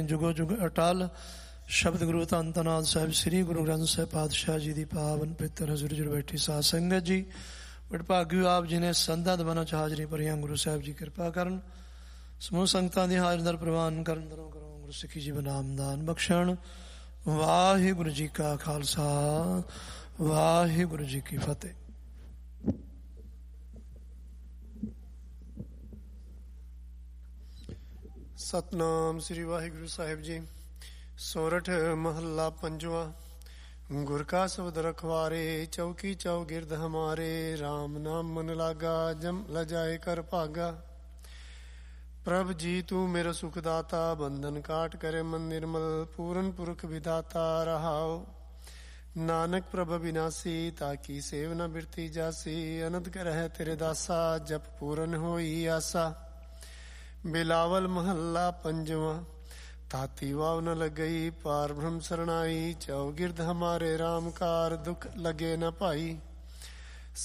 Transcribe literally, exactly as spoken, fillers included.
ਜੁਗੋ ਜੁਗ ਅਟਲ। ਸ਼ਬਦ ਗੁਰੂ ਧੰਨ ਧੰਨ ਆਦਿ ਸਾਹਿਬ ਸ੍ਰੀ ਗੁਰੂ ਗ੍ਰੰਥ ਸਾਹਿਬ ਪਾਤਸ਼ਾਹ ਜੀ ਦੀ ਪਾਵਨ ਪਵਿੱਤਰ ਹਜ਼ੂਰੀ ਜੁੜ ਬੈਠੀ ਸਾਧ ਸੰਗਤ ਜੀ, ਵਡਭਾਗਿਓ ਆਪ ਜੀ ਨੇ ਸੰਤਾਂ ਦਵਾਨਾਂ ਚ ਹਾਜ਼ਰੀ ਭਰੀਆਂ। ਗੁਰੂ ਸਾਹਿਬ ਜੀ ਕਿਰਪਾ ਕਰਨ, ਸਮੂਹ ਸੰਗਤਾਂ ਦੀ ਹਾਜ਼ਰੀ ਦਰ ਪ੍ਰਵਾਨ ਕਰਨ, ਦਰੋਂ ਕਰੋ ਗੁਰੂ ਸਿੱਖੀ ਜੀਵਨ ਨਾਮਦਾਨ ਬਖਸ਼ਣ। ਵਾਹਿਗੁਰੂ ਜੀ ਕਾ ਖਾਲਸਾ, ਵਾਹਿਗੁਰੂ ਜੀ ਕੀ ਫਤਿਹ। ਸਤਨਾਮ ਸ੍ਰੀ ਵਾਹਿਗੁਰੂ ਸਾਹਿਬ ਜੀ। ਸੋਰਠ ਮਹੱਲਾ ਪੰਜਵਾਂ। ਗੁਰ ਕਾ ਸ਼ਬਦ ਰਖਵਾਰੇ, ਚੌਕੀ ਚੌ ਗਿਰਦ ਹਮਾਰੇ। ਰਾਮ ਨਾਮ ਮਨ ਲਾਗਾ, ਜਮ ਲਜਾਏ ਕਰ ਭਾਗਾ। ਪ੍ਰਭ ਜੀ ਤੂੰ ਮੇਰਾ ਸੁਖ ਦਾਤਾ, ਬੰਧਨ ਕਾਟ ਕਰੇ ਮਨ ਨਿਰਮਲ। ਪੂਰਨ ਪੁਰਖ ਵਿਦਾਤਾ ਰਹਾਓ, ਨਾਨਕ ਪ੍ਰਭ ਬਿਨਾਸੀ। ਤਾਕੀ ਸੇਵ ਨ ਬਿਰਤੀ ਜਾਸੀ, ਅਨੰਦ ਕਰਹਿ ਤੇਰੇ ਦਾਸਾ। ਜਪ ਪੂਰਨ ਹੋਈ ਆਸਾ। ਬਿਲਾਵਲ ਮਹੱਲਾ ਪੰਜਵਾਂ। ਤਾਤੀ ਵਾਵ ਨ ਲਗਈ, ਪਾਰ ਬ੍ਰਹਮ ਸਰਣਾਈ। ਚੌ ਗਿਰਦ ਹਮਾਰੇ ਰਾਮ ਕਾਰ, ਦੁਖ ਲਗੇ ਨ ਭਾਈ।